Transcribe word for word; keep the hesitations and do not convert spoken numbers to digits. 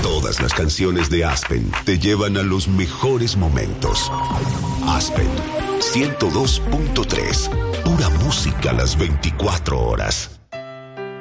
Todas las canciones de Aspen te llevan a los mejores momentos. Aspen ciento dos punto tres. Pura música las veinticuatro horas.